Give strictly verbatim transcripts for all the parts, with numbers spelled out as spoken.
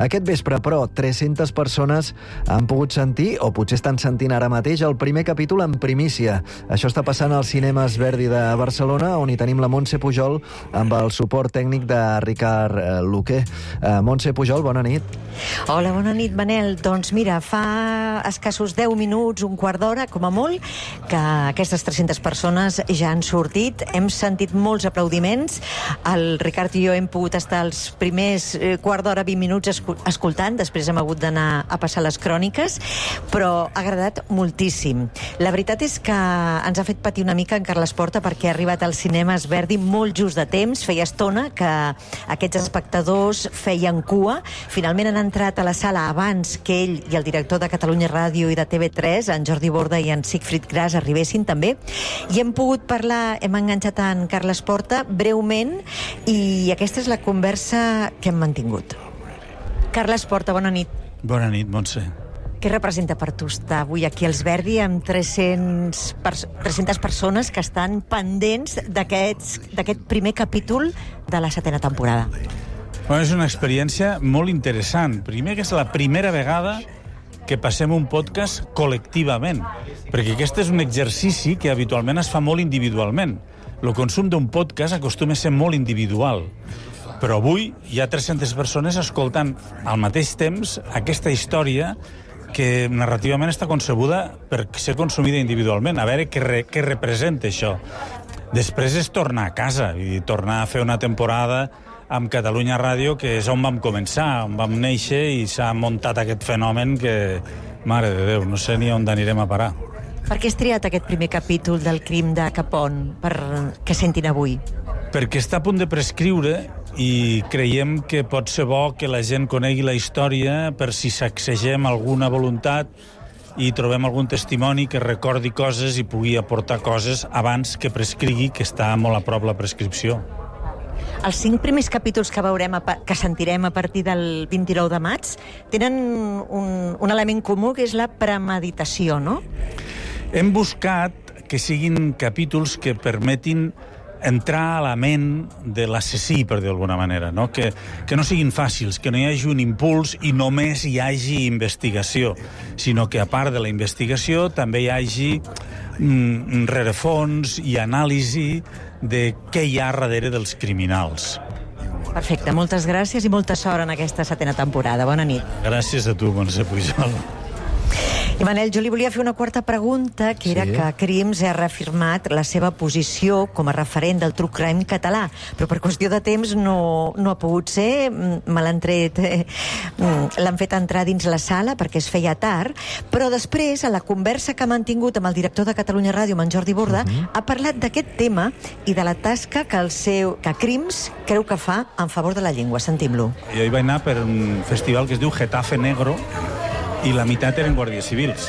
Aquest vespre, però, tres-centes persones han pogut sentir, o potser estan sentint ara mateix, el primer capítol en primícia. Això està passant als cinemes Verdi de Barcelona, on hi tenim la Montse Pujol amb el suport tècnic de Ricard eh, Luque. Eh, Montse Pujol, bona nit. Hola, bona nit, Manel. Doncs mira, fa escassos deu minuts, un quart d'hora, com a molt, que aquestes tres-centes persones ja han sortit. Hem sentit molts aplaudiments. El Ricard i jo hem pogut estar els primers eh, quart d'hora, vint minuts escoltant, després hem hagut d'anar a passar les cròniques, però ha agradat moltíssim. La veritat és que ens ha fet patir una mica en Carles Porta perquè ha arribat als cinemes Verdi molt just de temps, feia estona que aquests espectadors feien cua, finalment han entrat a la sala abans que ell i el director de Catalunya Ràdio i de T V tres, en Jordi Borda i en Sigfrid Gras, arribessin també, i hem pogut parlar, hem enganxat en Carles Porta breument, i aquesta és la conversa que hem mantingut. Carles Porta, bona nit. Bona nit, Montse. Què representa per tu estar avui aquí als Verdi amb tres-centes persones que estan pendents d'aquest primer capítol de la setena temporada? Bueno, és una experiència molt interessant. Primer que és la primera vegada que passem un podcast col·lectivament, perquè aquest és un exercici que habitualment es fa molt individualment. El consum d'un podcast acostuma a ser molt individual. Però avui hi ha tres-centes persones escoltant al mateix temps aquesta història que narrativament està concebuda per ser consumida individualment. A veure què, re, què representa això. Després és tornar a casa i tornar a fer una temporada amb Catalunya Ràdio, que és on vam començar, on vam néixer, i s'ha muntat aquest fenomen que, mare de Déu, no sé ni on anirem a parar. Per què has triat aquest primer capítol del crim de Capone per que sentin avui? Perquè està a punt de prescriure i creiem que pot ser bo que la gent conegui la història per si sacsegem alguna voluntat i trobem algun testimoni que recordi coses i pugui aportar coses abans que prescrigui, que està molt a prop la prescripció. Els cinc primers capítols que veurem, que sentirem a partir del vint-i-nou de maig, tenen un, un element comú, que és la premeditació, no? Hem buscat que siguin capítols que permetin entrar a la ment de l'assassí, per dir d'alguna manera, no? Que, que no siguin fàcils, que no hi hagi un impuls i només hi hagi investigació, sinó que a part de la investigació també hi hagi mm, rerefons i anàlisi de què hi ha darrere dels criminals. Perfecte, moltes gràcies i molta sort en aquesta setena temporada. Bona nit. Gràcies a tu, Montse Pujol. I Manel, jo li volia fer una quarta pregunta, que era sí. que Crims ha reafirmat la seva posició com a referent del true crime català, però per qüestió de temps no, no ha pogut ser, me l'han tret, eh, l'han fet entrar dins la sala perquè es feia tard, però després, a la conversa que ha mantingut amb el director de Catalunya Ràdio, amb en Jordi Borda, uh-huh. ha parlat d'aquest tema i de la tasca que el seu que Crims creu que fa en favor de la llengua. Sentim-lo. Jo hi vaig anar per un festival que es diu Getafe Negro, i la meitat eren guàrdies civils.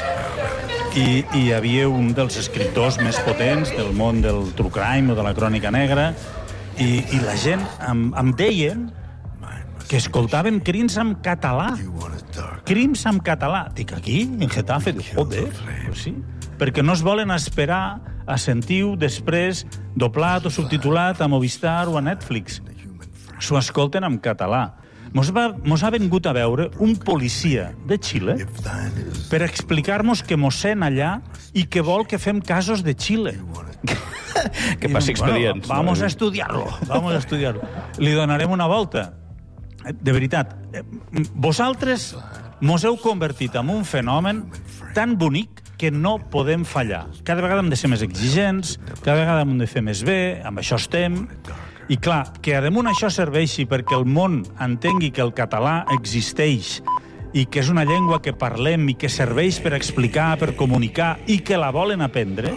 I, i hi havia un dels escriptors més potents del món del true crime o de la crònica negra, i, i la gent em, em deien que escoltaven crims en català. Crims en català. Dic, aquí, en Getafe? Joder, pues sí. Perquè no es volen esperar a sentir-ho després doblat o subtitulat a Movistar o a Netflix. S'ho escolten en català. Mos, va, mos ha vingut a veure un policia de Xile per explicar-nos que mos sent allà i que vol que fem casos de Xile. Que passi expedients. Bueno, vamos a estudiar-lo, vamos a estudiar-lo. Li donarem una volta. De veritat, vosaltres mos heu convertit en un fenomen tan bonic que no podem fallar. Cada vegada hem de ser més exigents, cada vegada hem de fer més bé, amb això estem. I clar, que a damunt això serveixi perquè el món entengui que el català existeix i que és una llengua que parlem i que serveix per explicar, per comunicar i que la volen aprendre.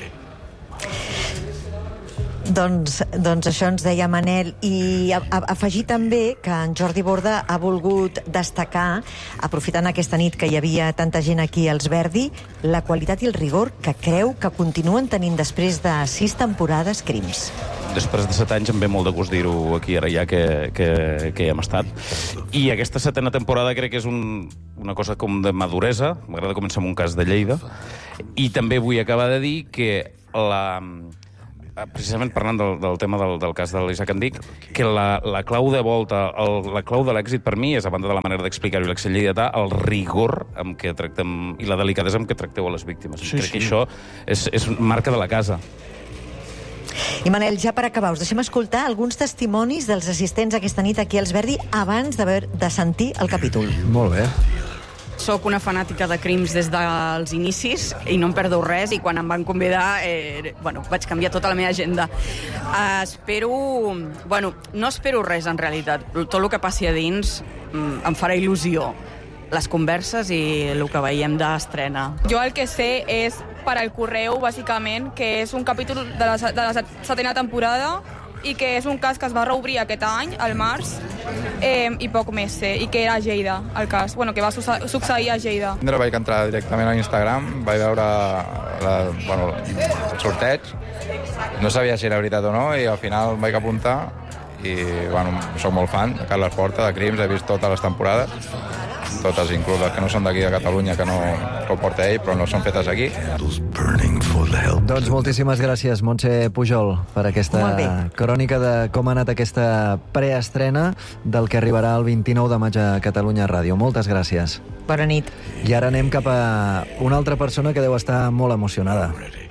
Doncs, doncs això ens deia Manel. I a, a, afegir també que en Jordi Borda ha volgut destacar, aprofitant aquesta nit que hi havia tanta gent aquí als Verdi, la qualitat i el rigor que creu que continuen tenint després de sis temporades Crims. Després de set anys em ve molt de gust dir-ho aquí ara ja que, que, que hi hem estat. I aquesta setena temporada crec que és un, una cosa com de maduresa. M'agrada començar amb un cas de Lleida. I també vull acabar de dir que la, precisament parlant del, del tema del, del cas de l'Isaac Endic, que la, la clau de volta, el, la clau de l'èxit per mi és, a banda de la manera d'explicar-ho i l'accent lleidatà, el rigor amb què tractem, i la delicadesa amb què tracteu a les víctimes. Sí, Crec sí. que això és, és marca de la casa. I Manel, ja per acabar, us deixem escoltar alguns testimonis dels assistents aquesta nit aquí als Verdi abans d'haver de sentir el capítol. Molt bé. Soc una fanàtica de crims des dels inicis i no em perdo res, i quan em van convidar eh, bueno, vaig canviar tota la meva agenda. Uh, espero... Bueno, no espero res en realitat. Tot el que passi a dins mm, em farà il·lusió. Les converses i el que veiem d'estrena. Jo el que sé és per al correu, bàsicament, que és un capítol de la, de la setena temporada i que és un cas que es va reobrir aquest any, al març, eh, i poc més sé, i que era a Lleida, el cas, bueno, que va succeir a Lleida. Vaig entrar directament a Instagram, vaig veure la, bueno, el sorteig, no sabia si era veritat o no, i al final em vaig apuntar, i bueno, soc molt fan de Carles Porta, de Crims, he vist totes les temporades, totes, inclús les que no són d'aquí de Catalunya, que no que ho porta ell, però no són fetes aquí. Doncs moltíssimes gràcies, Montse Pujol, per aquesta crònica de com ha anat aquesta preestrena del que arribarà el vint-i-nou de maig a Catalunya Ràdio. Moltes gràcies. Bona nit. I ara anem cap a una altra persona que deu estar molt emocionada.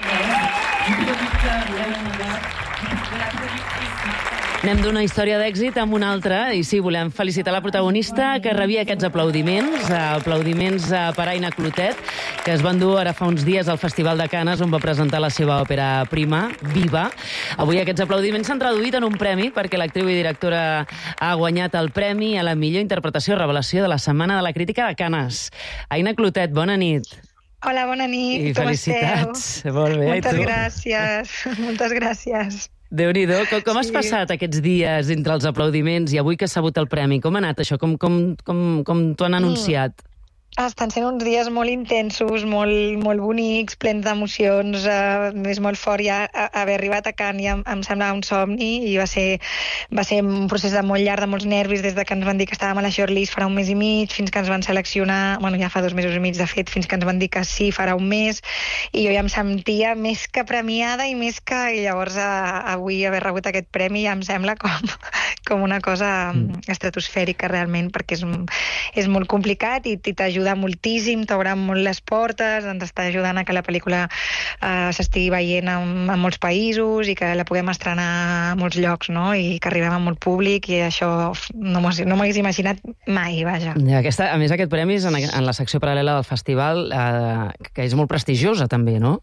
Anem d'una història d'èxit amb una altra, i sí, volem felicitar la protagonista que rebia aquests aplaudiments, aplaudiments per Aina Clotet, que es van dur ara fa uns dies al Festival de Canes, on va presentar la seva òpera prima, Viva. Avui aquests aplaudiments s'han traduït en un premi, perquè l'actriu i directora ha guanyat el premi a la millor interpretació revelació de la Setmana de la Crítica de Canes. Aina Clotet, bona nit. Hola, bona nit. I com felicitats. Esteu? Molt bé, moltes i tu? gràcies, moltes gràcies. Déu-n'hi-do. Com, com has Sí. passat aquests dies entre els aplaudiments i avui que has sabut el premi? Com ha anat això? Com, com, com, com t'ho han anunciat? Estan sent uns dies molt intensos, molt, molt bonics, plens d'emocions. Uh, és molt fort ja haver arribat a Cannes, ja em, em semblava un somni, i va ser, va ser un procés de molt llarg, de molts nervis, des de que ens van dir que estàvem a la shortlist farà un mes i mig, fins que ens van seleccionar, bueno, ja fa dos mesos i mig, de fet, fins que ens van dir que sí, farà un mes, i jo ja em sentia més que premiada i més que... I llavors, uh, avui haver rebut aquest premi ja em sembla com, com una cosa mm. estratosfèrica, realment, perquè és, és molt complicat i, i t'ajuda moltíssim, t'obre molt les portes, ens està ajudant a que la pel·lícula eh, s'estigui veient en, en molts països i que la puguem estrenar a molts llocs, no? I que arribem a molt públic, i això no m'ho no m'ho hagués imaginat mai, vaja. Aquesta, a més, aquest premi és en, en la secció paral·lela del festival, eh, que és molt prestigiosa també, no?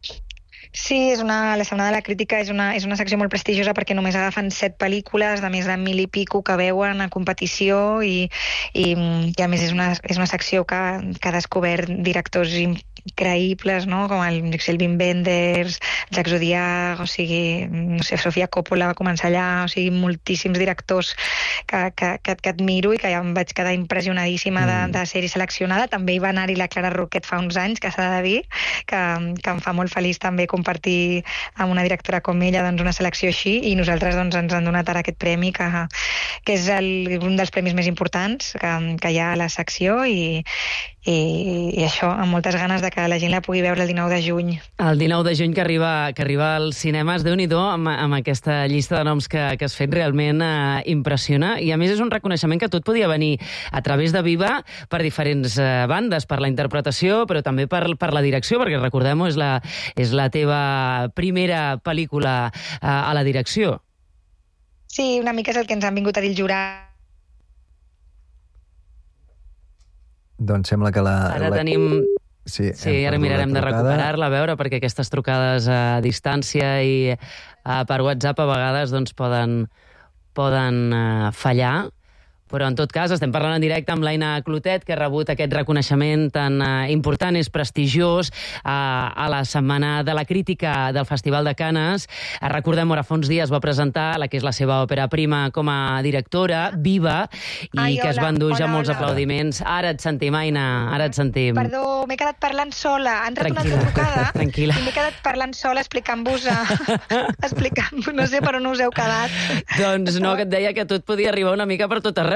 Sí, és una, la Setmana de la Crítica és una, és una secció molt prestigiosa perquè només agafen set pel·lícules de més de mil i pico que veuen a competició, i, i, i a més és una, és una secció que, que ha descobert directors increïbles, no? Com el Michel Wenders, Jacques Audiard, o sigui, no sé, Sofia Coppola va començar allà, o sigui, moltíssims directors que, que, que, que admiro i que ja em vaig quedar impressionadíssima de, de ser-hi seleccionada. També hi va anar-hi la Clara Roquet fa uns anys, que s'ha de dir, que, que em fa molt feliç també compartir amb una directora com ella, doncs, una selecció així, i nosaltres, doncs, ens han donat ara aquest premi que, que és el, un dels premis més importants que, que hi ha a la secció, i, i, i això, amb moltes ganes de que la gent la pugui veure el dinou de juny. El dinou de juny que arriba, que arriba als cinemes, Déu-n'hi-do, amb, amb aquesta llista de noms que, que has fet, realment eh, impressiona, i a més és un reconeixement que tot podia venir a través de Viva per diferents eh, bandes, per la interpretació, però també per, per la direcció, perquè recordem-ho, és la, és la teva primera pel·lícula eh, a la direcció. Sí, una mica és el que ens han vingut a dir el jurat. Doncs sembla que la... Ara la... tenim... Sí, sí ara mirarem de recuperar-la, a veure, perquè aquestes trucades a distància i uh, per WhatsApp a vegades doncs, poden, poden uh, fallar. Però, en tot cas, estem parlant en directe amb l'Aina Clotet, que ha rebut aquest reconeixement tan uh, important, és prestigiós, uh, a la Setmana de la Crítica del Festival de Canes. Uh, recordem, ara fa uns dies va presentar la que és la seva òpera prima com a directora, Viva, i Ai, que hola, es van dur ja hola, molts hola. aplaudiments. Ara et sentim, Aina, ara et sentim. Perdó, m'he quedat parlant sola. Ha entrat Tranquil·la, una trucada tranquil·la. i m'he quedat parlant sola explicant-vos explicant no sé per on us heu quedat. Doncs no, que et deia que tot podia arribar una mica per tot arreu.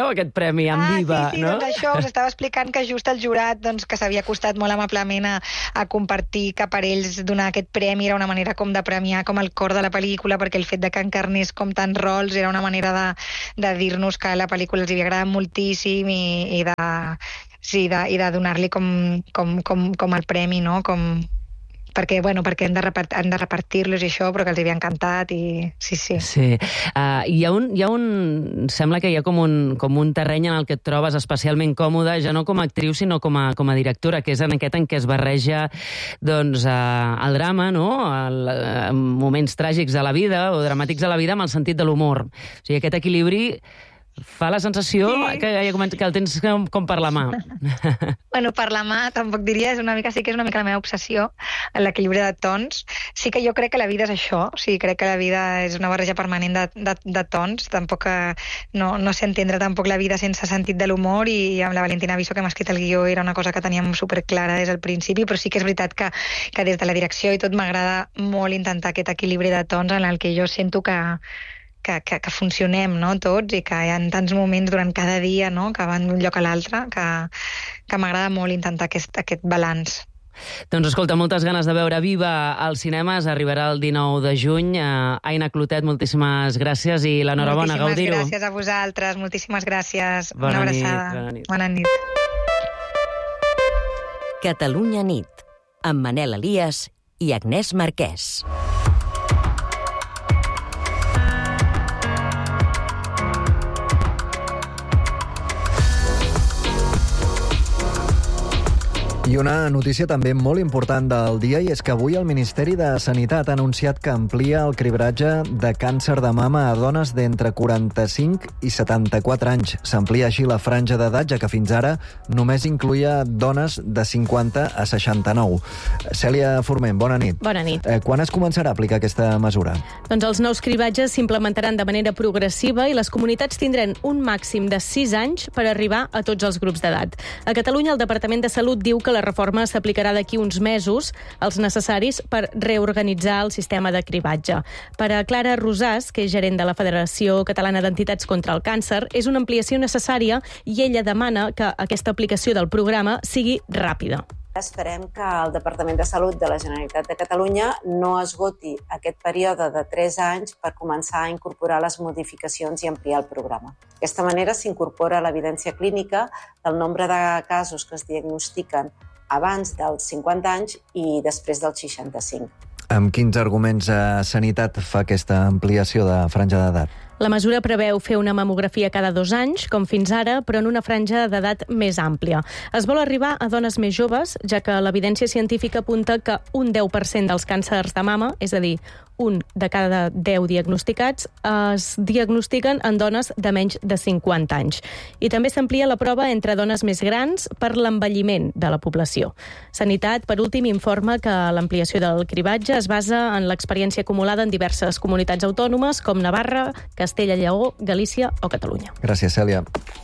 treu aquest premi en ah, Viva, sí, sí, no? doncs això, us estava explicant que just el jurat, doncs, que s'havia acostat molt amablement a, a compartir que per ells donar aquest premi era una manera com de premiar com el cor de la pel·lícula, perquè el fet de que encarnés com tants rols era una manera de, de dir-nos que la pel·lícula els havia agradat moltíssim i, i de, sí, de, i de donar-li com, com, com, com el premi, no? Com, perquè, bueno, perquè han de, repart, han de repartir-los i això, però que els havia encantat i sí, sí. Sí. Uh, hi, ha un, hi ha un... Sembla que hi ha com un, com un terreny en el que et trobes especialment còmode, ja no com a actriu, sinó com a, com a directora, que és en aquest en què es barreja doncs, uh, el drama, no? El, uh, moments tràgics de la vida o dramàtics de la vida amb el sentit de l'humor. O sigui, aquest equilibri fa la sensació sí. que, que el tens com, com per la mà. Bueno, per la mà tampoc diria, és una mica, sí que és una mica la meva obsessió, l'equilibri de tons. Sí que jo crec que la vida és això, o sigui, crec que la vida és una barreja permanent de, de, de tons, tampoc que no, no sé entendre tampoc la vida sense sentit de l'humor, i amb la Valentina Viso, que m'ha escrit el guió, era una cosa que teníem superclara des del principi, però sí que és veritat que, que des de la direcció i tot m'agrada molt intentar aquest equilibri de tons en el que jo sento que Que, que, que funcionem, no, tots, i que hi ha tants moments durant cada dia, no, que van d'un lloc a l'altre, que, que m'agrada molt intentar aquest, aquest balanç. Doncs escolta, moltes ganes de veure Viva als cinemes, arribarà el dinou de juny. Uh, Aina Clotet, moltíssimes gràcies i l'enhorabona, gaudir-ho. Moltíssimes gràcies a vosaltres, moltíssimes gràcies. Bona Una nit, abraçada. bona nit. Bona nit. Catalunya nit, amb Manel Elias i Agnès Marquès. I una notícia també molt important del dia, i és que avui el Ministeri de Sanitat ha anunciat que amplia el cribratge de càncer de mama a dones d'entre quaranta-cinc i setanta-quatre anys. S'amplia així la franja d'edat, ja que fins ara només incluïa dones de cinquanta a seixanta-nou. Cèlia Forment, bona nit. Bona nit. Eh, quan es començarà a aplicar aquesta mesura? Doncs els nous cribatges s'implementaran de manera progressiva i les comunitats tindran un màxim de sis anys per arribar a tots els grups d'edat. A Catalunya, el Departament de Salut diu que la reforma s'aplicarà d'aquí uns mesos, els necessaris per reorganitzar el sistema de cribatge. Per a Clara Rosàs, que és gerent de la Federació Catalana d'Entitats contra el Càncer, és una ampliació necessària i ella demana que aquesta aplicació del programa sigui ràpida. Esperem que el Departament de Salut de la Generalitat de Catalunya no esgoti aquest període de tres anys per començar a incorporar les modificacions i ampliar el programa. D'aquesta manera s'incorpora l'evidència clínica del nombre de casos que es diagnostiquen abans dels cinquanta anys i després dels seixanta-cinc. Amb quins arguments a Sanitat fa aquesta ampliació de franja d'edat? La mesura preveu fer una mamografia cada dos anys, com fins ara, però en una franja d'edat més àmplia. Es vol arribar a dones més joves, ja que l'evidència científica apunta que un deu per cent dels càncers de mama, és a dir, un de cada deu diagnosticats, es diagnostiquen en dones de menys de cinquanta anys. I també s'amplia la prova entre dones més grans per l'envelliment de la població. Sanitat, per últim, informa que l'ampliació del cribatge es basa en l'experiència acumulada en diverses comunitats autònomes com Navarra, Castella i Lleó, Galícia o Catalunya. Gràcies, Cèlia.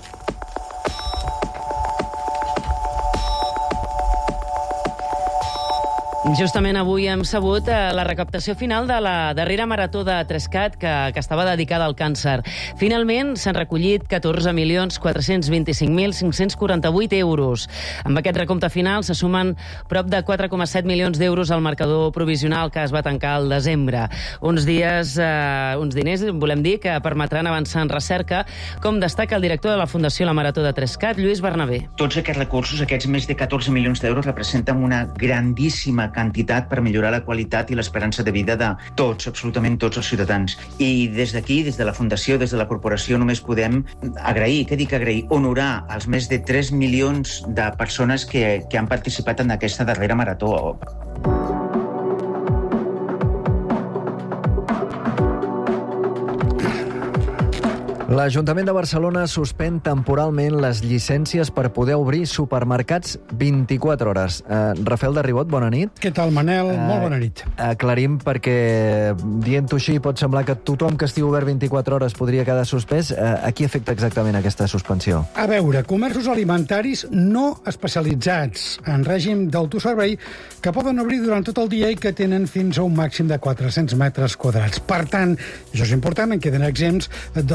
Justament avui hem sabut eh, la recaptació final de la darrera marató de Trescat que, que estava dedicada al càncer. Finalment s'han recollit catorze milions quatre-cents vint-i-cinc mil cinc-cents quaranta-vuit euros. Amb aquest recompte final se sumen prop de quatre coma set milions d'euros al marcador provisional que es va tancar al desembre. Uns dies, eh, uns diners, volem dir, que permetran avançar en recerca, com destaca el director de la Fundació La Marató de Trescat, Lluís Bernabé. Tots aquests recursos, aquests més de catorze milions d'euros, representen una grandíssima quantitat per millorar la qualitat i l'esperança de vida de tots, absolutament tots els ciutadans. I des d'aquí, des de la Fundació, des de la Corporació, només podem agrair, què dic agrair, honorar els més de tres milions de persones que, que han participat en aquesta darrera marató. L'Ajuntament de Barcelona suspèn temporalment les llicències per poder obrir supermercats vint-i-quatre hores. Uh, Rafael de Ribot, bona nit. Què tal, Manel? Uh, Molt bona nit. Aclarim, perquè dient-ho així pot semblar que tothom que estigui obert vint-i-quatre hores podria quedar suspès. Uh, a qui afecta exactament aquesta suspensió? A veure, comerços alimentaris no especialitzats en règim d'autoservei que poden obrir durant tot el dia i que tenen fins a un màxim de quatre-cents metres quadrats. Per tant, això és important, en queden exempts dels comerços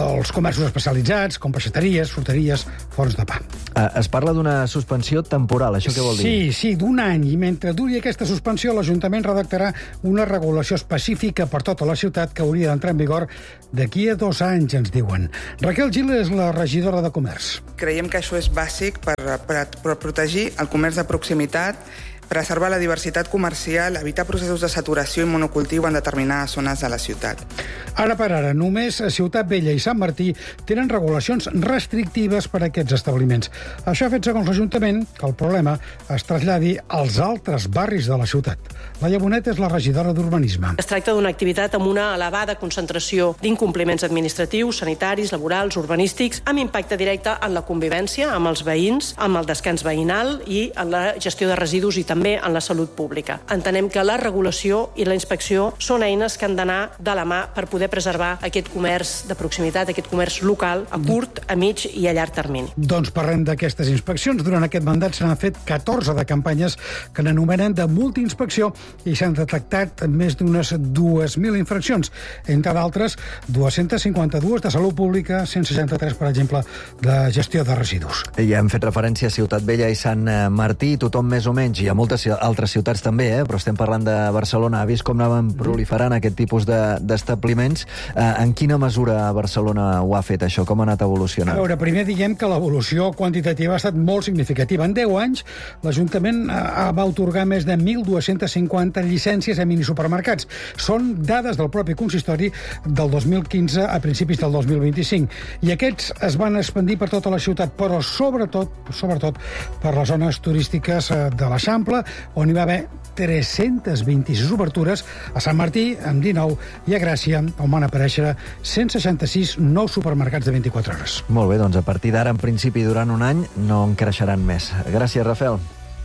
comerços especialitzats, com peixateries, fruteries, forns de pa. Uh, es parla d'una suspensió temporal, això què vol dir? Sí, sí, d'un any. I mentre duri aquesta suspensió, l'Ajuntament redactarà una regulació específica per tota la ciutat que hauria d'entrar en vigor d'aquí a dos anys, ens diuen. Raquel Gil és la regidora de Comerç. Creiem que això és bàsic per, per, per protegir el comerç de proximitat, preservar la diversitat comercial, evitar processos de saturació i monocultiu en determinades zones de la ciutat. Ara per ara, només Ciutat Vella i Sant Martí tenen regulacions restrictives per a aquests establiments. Això ha fet, segons l'Ajuntament, que el problema es traslladi als altres barris de la ciutat. Laia Bonet és la regidora d'Urbanisme. Es tracta d'una activitat amb una elevada concentració d'incompliments administratius, sanitaris, laborals, urbanístics, amb impacte directe en la convivència amb els veïns, amb el descans veïnal i en la gestió de residus i també també en la salut pública. Entenem que la regulació i la inspecció són eines que han d'anar de la mà per poder preservar aquest comerç de proximitat, aquest comerç local, a curt, a mig i a llarg termini. Doncs parlem d'aquestes inspeccions. Durant aquest mandat s'han fet catorze de campanyes que n'anomenen de multiinspecció i s'han detectat més d'unes dues mil infraccions, entre d'altres dues-centes cinquanta-dues de salut pública, cent seixanta-tres, per exemple, de gestió de residus. Ja hem fet referència a Ciutat Vella i Sant Martí, tothom més o menys, i a moltes altres ciutats també, eh? Però estem parlant de Barcelona. Ha vist com anaven proliferant aquest tipus d'establiments. De, eh, en quina mesura Barcelona ho ha fet, això? Com ha anat evolucionant? A veure, primer diguem que l'evolució quantitativa ha estat molt significativa. En deu anys, l'Ajuntament va atorgar més de mil dues-centes cinquanta llicències a minisupermercats. Són dades del propi consistori del dos mil quinze a principis del dos mil vint-i-cinc. I aquests es van expandir per tota la ciutat, però sobretot, sobretot per les zones turístiques de l'Eixample, on hi va haver tres-centes vint-i-sis obertures, a Sant Martí, amb dinou, i a Gràcia, on van aparèixer cent seixanta-sis nous supermercats de vint-i-quatre hores. Molt bé, doncs a partir d'ara, en principi, durant un any, no en creixeran més. Gràcies, Rafael.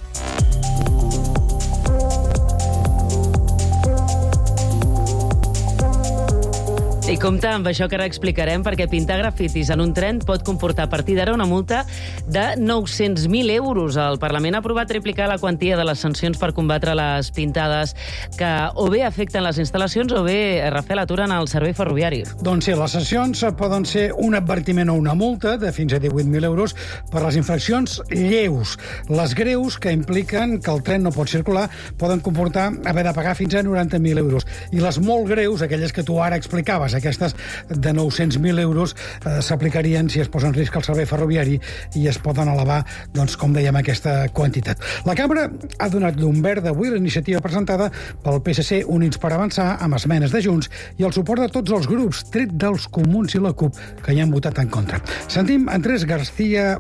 I compte amb això que ara explicarem, perquè pintar grafitis en un tren pot comportar a partir d'ara una multa de nou-cents mil euros. El Parlament ha aprovat triplicar la quantia de les sancions per combatre les pintades que o bé afecten les instal·lacions o bé, Rafael, aturen el servei ferroviari. Doncs sí, les sancions poden ser un advertiment o una multa de fins a divuit mil euros per les infraccions lleus. Les greus, que impliquen que el tren no pot circular, poden comportar haver de pagar fins a noranta mil euros. I les molt greus, aquelles que tu ara explicaves, aquestes de nou-cents mil euros eh, s'aplicarien si es posa en risc el servei ferroviari i es poden elevar, doncs, com dèiem, aquesta quantitat. La Cambra ha donat llum verda avui a la iniciativa presentada pel P S C Units per Avançar, amb esmenes de Junts i el suport de tots els grups, tret dels Comuns i la CUP, que hi han votat en contra. Sentim Andrés García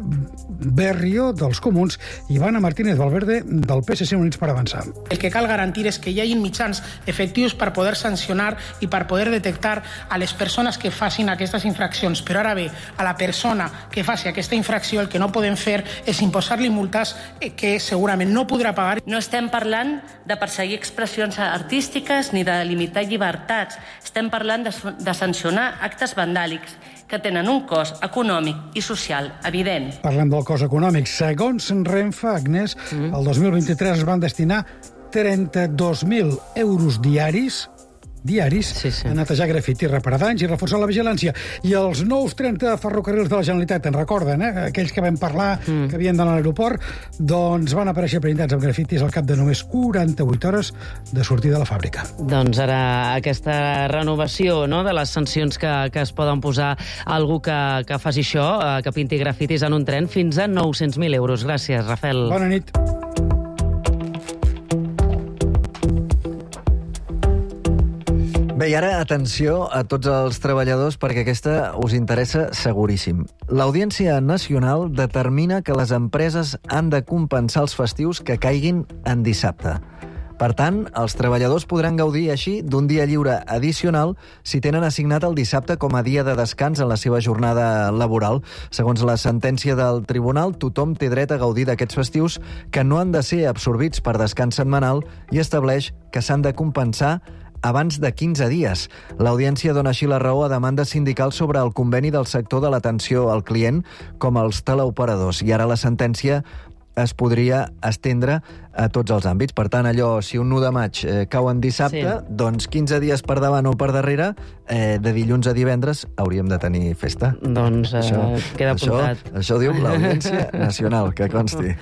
Berrio, dels Comuns, i Ivana Martínez Valverde, del P S C Units per Avançar. El que cal garantir és que hi hagi mitjans efectius per poder sancionar i per poder detectar a les persones que facin aquestes infraccions. Però ara bé, a la persona que faci aquesta infracció el que no podem fer és imposar-li multes que segurament no podrà pagar. No estem parlant de perseguir expressions artístiques ni de limitar llibertats. Estem parlant de, de sancionar actes vandàlics que tenen un cost econòmic i social evident. Parlem del cost econòmic. Segons Renfe, Agnès, mm. el dos mil vint-i-tres es van destinar trenta-dos mil euros diaris diaris sí, sí. a netejar grafiti, reparar danys i reforçar la vigilància. I els nous trenta ferrocarrils de la Generalitat, en recorden, eh? Aquells que vam parlar mm. que havien d'anar a l'aeroport, doncs van aparèixer pintats amb grafitis al cap de només quaranta-vuit hores de sortir de la fàbrica. Doncs ara aquesta renovació, no?, de les sancions que, que es poden posar a algú que, que faci això, que pinti grafitis en un tren, fins a nou-cents mil euros. Gràcies, Rafael. Bona nit. Bé, i ara, atenció a tots els treballadors, perquè aquesta us interessa seguríssim. L'Audiència Nacional determina que les empreses han de compensar els festius que caiguin en dissabte. Per tant, els treballadors podran gaudir així d'un dia lliure addicional si tenen assignat el dissabte com a dia de descans en la seva jornada laboral. Segons la sentència del tribunal, tothom té dret a gaudir d'aquests festius que no han de ser absorbits per descans setmanal i estableix que s'han de compensar abans de quinze dies. L'Audiència dona així la raó a demandes sindicals sobre el conveni del sector de l'atenció al client, com els teleoperadors. I ara la sentència es podria estendre a tots els àmbits. Per tant, allò, si un u de maig eh, cau en dissabte, sí. doncs quinze dies per davant o per darrere, eh, de dilluns a divendres, hauríem de tenir festa. Doncs eh, això, queda apuntat. Això, això diu l'Audiència Nacional, que consti.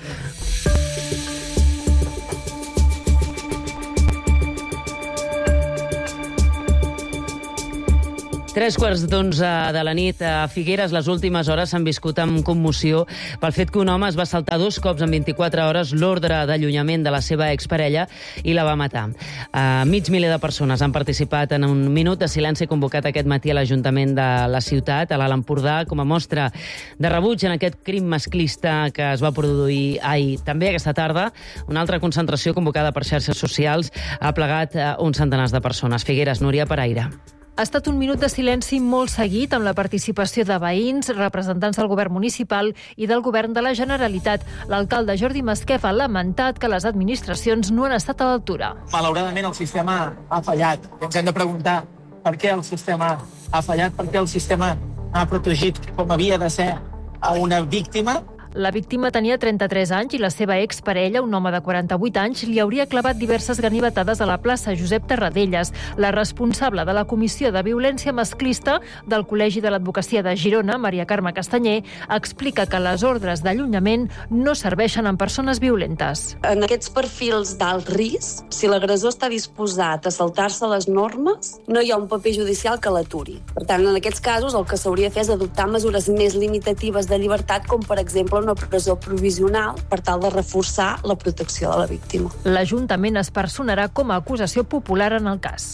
Tres quarts d'onze de la nit a Figueres, les últimes hores s'han viscut amb commoció pel fet que un home es va saltar dos cops en vint-i-quatre hores l'ordre d'allunyament de la seva exparella i la va matar. Uh, mig miler de persones han participat en un minut de silenci convocat aquest matí a l'Ajuntament de la ciutat, a l'Alt Empordà, com a mostra de rebuig en aquest crim masclista que es va produir ahir. També aquesta tarda, una altra concentració convocada per xarxes socials ha plegat uh, uns centenars de persones. Figueres, Núria Paraire. Ha estat un minut de silenci molt seguit amb la participació de veïns, representants del govern municipal i del govern de la Generalitat. L'alcalde Jordi Masquef ha lamentat que les administracions no han estat a l'altura. Malauradament el sistema ha fallat. Ens hem de preguntar per què el sistema ha fallat, per què el sistema ha protegit com havia de ser a una víctima. La víctima tenia trenta-tres anys i la seva exparella, un home de quaranta-vuit anys, li hauria clavat diverses ganivetades a la plaça Josep Tarradellas. La responsable de la Comissió de Violència Masclista del Col·legi de l'Advocacia de Girona, Maria Carme Castanyer, explica que les ordres d'allunyament no serveixen en persones violentes. En aquests perfils d'alt risc, si l'agressor està disposat a saltar-se les normes, no hi ha un paper judicial que l'aturi. Per tant, en aquests casos, el que s'hauria de fer és adoptar mesures més limitatives de llibertat, com per exemple una presó provisional per tal de reforçar la protecció de la víctima. L'Ajuntament es personarà com a acusació popular en el cas.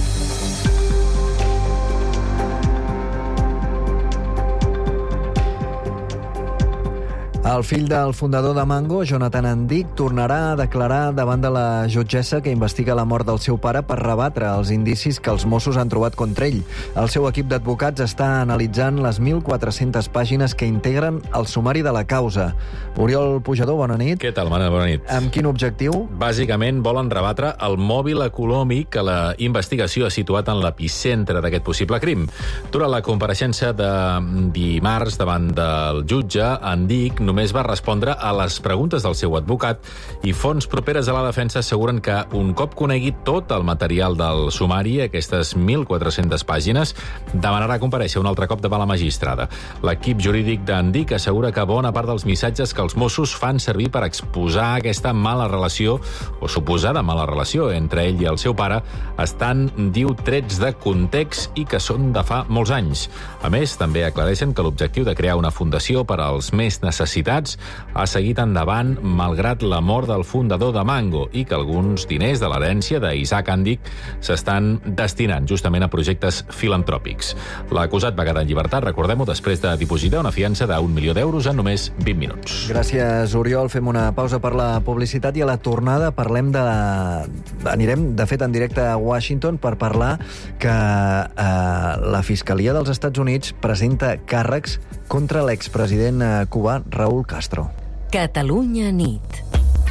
El fill del fundador de Mango, Jonathan Andic, tornarà a declarar davant de la jutgessa que investiga la mort del seu pare per rebatre els indicis que els Mossos han trobat contra ell. El seu equip d'advocats està analitzant les mil quatre-centes pàgines que integren el sumari de la causa. Oriol Pujador, bona nit. Què tal, Manel? Bona nit. Amb quin objectiu? Bàsicament volen rebatre el mòbil econòmic que la investigació ha situat en l'epicentre d'aquest possible crim. Durant la compareixença de dimarts davant del jutge, Andic només va respondre a les preguntes del seu advocat i fonts properes a la defensa asseguren que un cop conegui tot el material del sumari, aquestes mil quatre-centes pàgines, demanarà comparèixer un altre cop davant la magistrada. L'equip jurídic d'Andic assegura que bona part dels missatges que els Mossos fan servir per exposar aquesta mala relació o suposada mala relació entre ell i el seu pare estan, diu, trets de context i que són de fa molts anys. A més, també aclareixen que l'objectiu de crear una fundació per als més necessitats ha seguit endavant malgrat la mort del fundador de Mango i que alguns diners de l'herència d'Isaac Andic s'estan destinant justament a projectes filantròpics. L'acusat va quedar en llibertat, recordem-ho, després de dipositar una fiança d'un milió d'euros en només vint minuts. Gràcies, Oriol. Fem una pausa per la publicitat i a la tornada parlem de... Anirem, de fet, en directe a Washington per parlar que eh, la Fiscalia dels Estats Units presenta càrrecs contra l'expresident cubà Raúl Castro. Catalunya nit.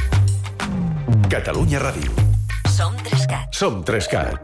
Catalunya Ràdio. Som Trescat. Som Trescat.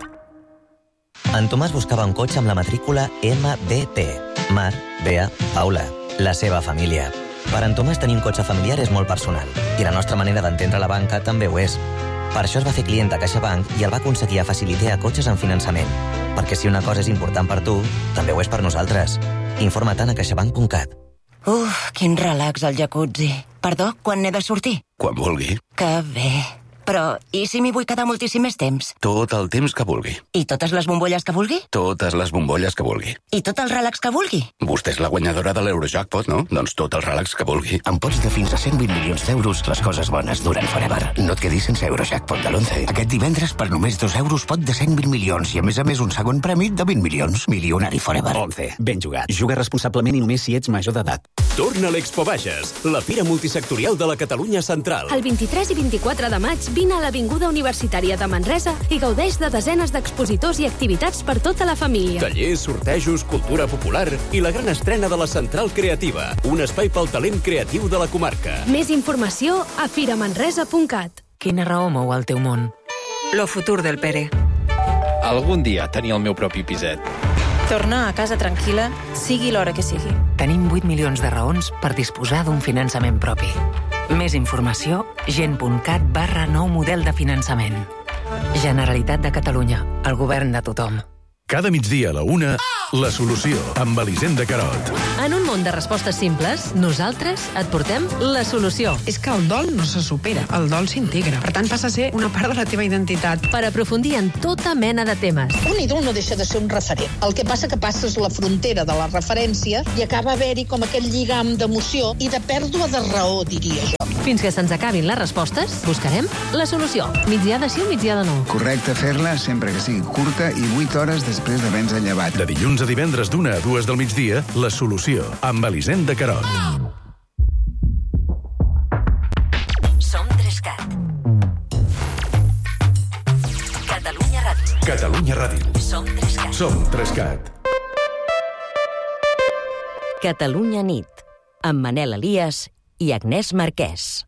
En Tomàs buscava un cotxe amb la matrícula M B P. Mar, Bea, Paula. La seva família. Per en Tomàs tenir un cotxe familiar és molt personal i la nostra manera d'entendre la banca també ho és. Per això es va fer client a CaixaBank i el va aconseguir a Faciliter a cotxes en finançament. Perquè si una cosa és important per tu, també ho és per nosaltres. Informa-te'n a caixabank punt cat. Uf, quin relax al jacuzzi. Perdó, quan n'he de sortir? Quan vulgui. Que bé. Però, i si m'hi vull quedar moltíssim més temps? Tot el temps que vulgui. I totes les bombolles que vulgui? Totes les bombolles que vulgui. I tot el relax que vulgui? Vostè és la guanyadora de l'Eurojackpot, no? Doncs tot el relax que vulgui. Amb pots de fins a cent vint milions d'euros, les coses bones duren forever. No et quedis sense Eurojackpot de l'onze. Aquest divendres, per només dos euros, pot de cent vint milions i, a més a més, un segon premi de vint milions. Milionari forever. onze. Ben jugat. Juga responsablement i només si ets major d'edat. Torna a l'Expo Bages, la fira multisectorial de la Catalunya Central. El vint-i-tres i vint-i-quatre de maig vine a l'Avinguda Universitària de Manresa i gaudeix de desenes d'expositors i activitats per tota la família. Tallers, sortejos, cultura popular i la gran estrena de la Central Creativa, un espai pel talent creatiu de la comarca. Més informació a firamanresa punt cat. Quina raó mou el teu món? Lo futur del Pere. Algun dia tenir el meu propi piset. Tornar a casa tranquil·la, sigui l'hora que sigui. Tenim vuit milions de raons per disposar d'un finançament propi. Més informació, gent.cat barra nou model de finançament. Generalitat de Catalunya, el govern de tothom. Cada migdia a la una, La Solució, amb Elisenda Carot. En un món de respostes simples, nosaltres et portem la solució. És que el dol no se supera, el dol s'integra. Per tant, passa a ser una part de la teva identitat. Per aprofundir en tota mena de temes. Un ídol no deixa de ser un referent. El que passa que passes la frontera de la referència i acaba haver-hi com aquell lligam d'emoció i de pèrdua de raó, diria jo. Fins que se'ns acabin les respostes, buscarem la solució. Migdiada sí o migdiada no. Correcte fer-la sempre que sigui curta i vuit hores després d'haver-nos llevat. De dilluns a divendres d'una a dues del migdia, La Solució, amb Elisenda Carot. Som Trescat. Catalunya Ràdio. Catalunya Ràdio. Som Trescat. Som Trescat. Catalunya nit, amb Manel Elias i Agnès Marquès.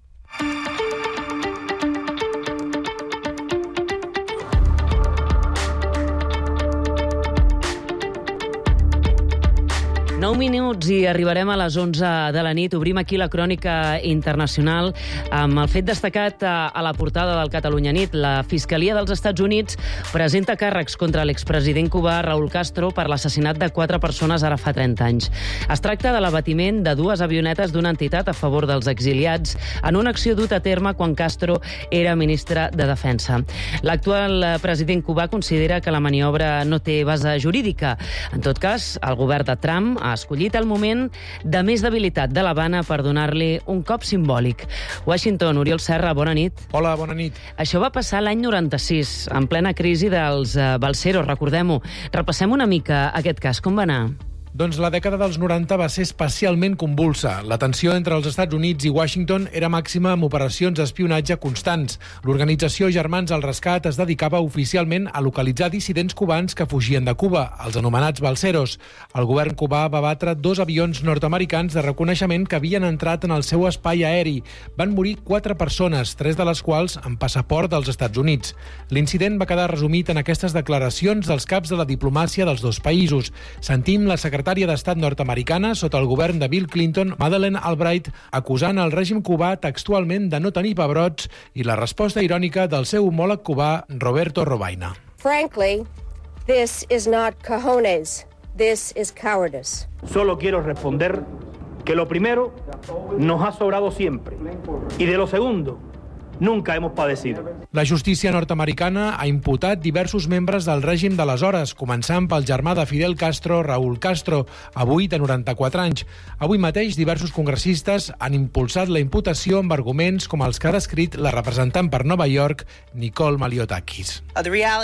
nou minuts i arribarem a les onze de la nit. Obrim aquí la crònica internacional amb el fet destacat a la portada del Catalunya Nit. La Fiscalia dels Estats Units presenta càrrecs contra l'expresident cubà Raúl Castro per l'assassinat de quatre persones ara fa trenta anys. Es tracta de l'abatiment de dues avionetes d'una entitat a favor dels exiliats en una acció duta a terme quan Castro era ministre de Defensa. L'actual president cubà considera que la maniobra no té base jurídica. En tot cas, el govern de Trump ha escollit el moment de més debilitat de l'Havana per donar-li un cop simbòlic. Washington, Oriol Serra, bona nit. Hola, bona nit. Això va passar l'any noranta-sis, en plena crisi dels uh, balseros, recordem-ho. Repassem una mica aquest cas, com va anar? Doncs la dècada dels noranta va ser especialment convulsa. La tensió entre els Estats Units i Washington era màxima amb operacions d'espionatge constants. L'organització Germans al Rescat es dedicava oficialment a localitzar dissidents cubans que fugien de Cuba, els anomenats balseros. El govern cubà va batre dos avions nord-americans de reconeixement que havien entrat en el seu espai aeri. Van morir quatre persones, tres de les quals amb passaport dels Estats Units. L'incident va quedar resumit en aquestes declaracions dels caps de la diplomàcia dels dos països. Sentim la secretària d'Estat nord-americana sota el govern de Bill Clinton, Madeleine Albright, acusant el règim cubà textualment de no tenir pebrots i la resposta irònica del seu homòleg cubà, Roberto Robaina. Frankly, this is not cojones. This is cowardice. Solo quiero responder que lo primero nos ha sobrado siempre y de lo segundo nunca hemos padecido. La justícia nord-americana ha imputat diversos membres del règim d'aleshores, començant pel germà de Fidel Castro, Raúl Castro, avui de noranta-quatre anys. Avui mateix, diversos congressistes han impulsat la imputació amb arguments com els que ha descrit la representant per Nova York, Nicole Maliotakis. La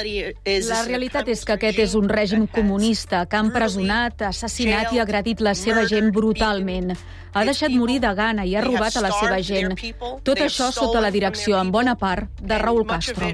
realitat és que aquest és un règim comunista que ha empresonat, assassinat i agredit la seva gent brutalment. Ha deixat morir de gana i ha robat a la seva gent. Tot això sota la direcció, en bona part, de Raúl Castro.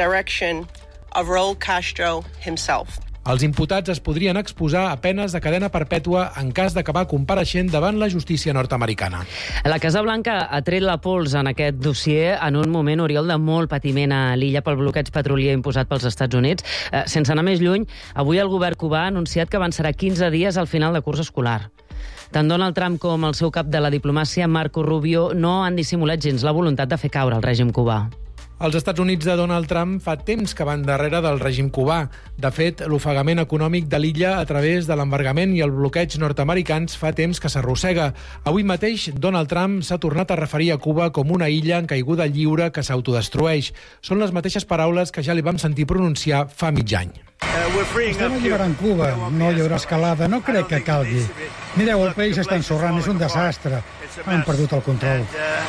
Els imputats es podrien exposar a penes de cadena perpètua en cas d'acabar compareixent davant la justícia nord-americana. La Casa Blanca ha tret la pols en aquest dossier en un moment, Oriol, de molt patiment a l'illa pel bloqueig petrolier imposat pels Estats Units. Eh, sense anar més lluny, avui el govern cubà ha anunciat que avançarà quinze dies al final de curs escolar. Tant Donald Trump com el seu cap de la diplomàcia, Marco Rubio, no han dissimulat gens la voluntat de fer caure el règim cubà. Els Estats Units de Donald Trump fa temps que van darrere del règim cubà. De fet, l'ofegament econòmic de l'illa a través de l'embargament i el bloqueig nord-americans fa temps que s'arrossega. Avui mateix, Donald Trump s'ha tornat a referir a Cuba com una illa en caiguda lliure que s'autodestrueix. Són les mateixes paraules que ja li vam sentir pronunciar fa mig any. Estem alliberant Cuba, no hi haurà escalada, no crec que calgui. Mireu, el país està ensorrant, és un desastre. Han perdut el control.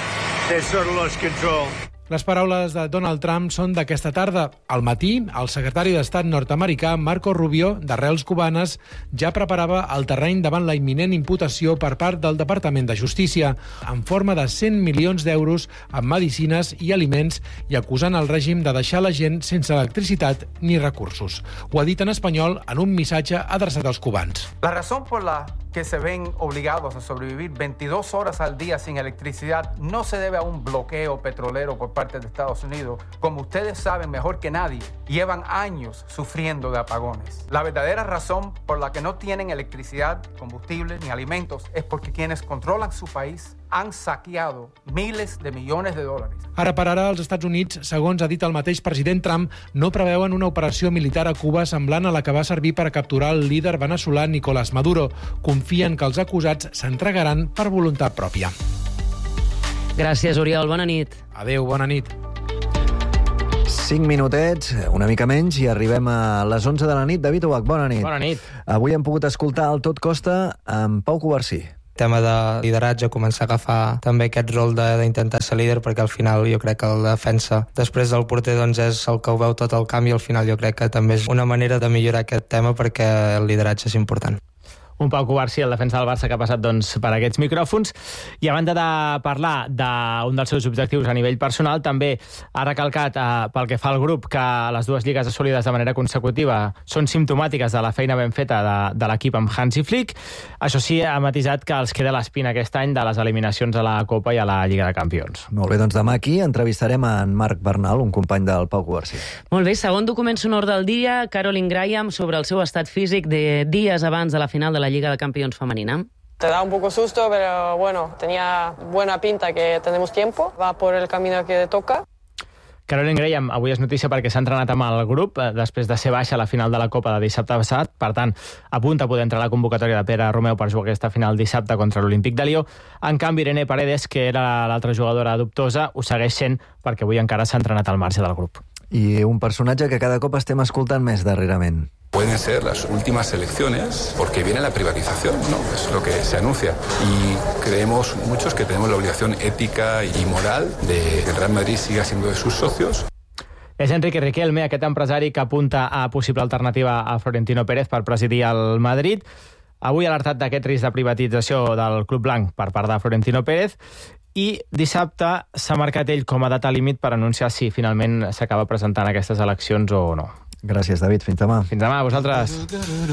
Les paraules de Donald Trump són d'aquesta tarda. Al matí, el secretari d'Estat nord-americà, Marco Rubio, d'arrels cubanes, ja preparava el terreny davant la imminent imputació per part del Departament de Justícia, en forma de cent milions d'euros en medicines i aliments i acusant el règim de deixar la gent sense electricitat ni recursos. Ho ha dit en espanyol en un missatge adreçat als cubans. La razón por la que se ven obligados a sobrevivir veintidós horas al día sin electricidad no se debe a un bloqueo petrolero por parte de Estados Unidos. Como ustedes saben mejor que nadie, llevan años sufriendo de apagones. La verdadera razón por la que no tienen electricidad, combustible ni alimentos es porque quienes controlan su país han saqueado miles de millones de dólares. Ara per ara, els Estats Units, segons ha dit el mateix president Trump, no preveuen una operació militar a Cuba semblant a la que va servir per capturar el líder veneçolà Nicolás Maduro. Confien que els acusats s'entregaran per voluntat pròpia. Gràcies, Oriol. Bona nit. Adéu, bona nit. Cinc minutets, una mica menys, i arribem a les onze de la nit. David Ubach, bona nit. Bona nit. Avui hem pogut escoltar el Tot Costa amb Pau Covarsí. Tema de lideratge, començar a agafar també aquest rol d'intentar ser líder, perquè al final jo crec que la defensa després del porter doncs és el que ho veu tot el camp, i al final jo crec que també és una manera de millorar aquest tema, perquè el lideratge és important. Un Pau Covarsí, el defensa del Barça, que ha passat doncs, per aquests micròfons. I a banda de parlar d'un dels seus objectius a nivell personal, també ha recalcat, eh, pel que fa al grup, que les dues lligues assolides de manera consecutiva són simptomàtiques de la feina ben feta de, de l'equip amb Hansi Flick. Això sí, ha matisat que els queda l'espina aquest any de les eliminacions a la Copa i a la Lliga de Campions. Molt bé, doncs demà aquí entrevistarem a en Marc Bernal, un company del Pau Covarsí. Molt bé, segon document sonor del dia, Caroline Graham, sobre el seu estat físic de dies abans de la final de la Lliga de Campions femenina. Te da un poco susto, pero bueno, tenía buena pinta que tenemos tiempo, va por el camino que toca. Caroline Graham avui és notícia perquè s'ha entrenat amb el grup eh, després de ser baixa a la final de la Copa de dissabte passat. Per tant, apunta a poder entrar a la convocatòria de Pere Romeu per jugar aquesta final dissabte contra l'Olímpic de Lió. En canvi, Irene Paredes, que era l'altra jugadora dubtosa, ho segueix sent perquè avui encara s'ha entrenat al marge del grup. I un personatge que cada cop estem escoltant més darrerament. Pueden ser las últimas elecciones porque viene la privatización, ¿no? Es lo que se anuncia. Y creemos muchos que tenemos la obligación ética y moral de que el Real Madrid siga siendo de sus socios. És Enrique Riquelme, aquest empresari que apunta a possible alternativa a Florentino Pérez per presidir el Madrid. Avui ha alertat d'aquest risc de privatització del Club Blanc per part de Florentino Pérez, i dissabte s'ha marcat ell com a data límit per anunciar si finalment s'acaba presentant aquestes eleccions o no. Gràcies, David. Fins demà. Fins demà, a vosaltres.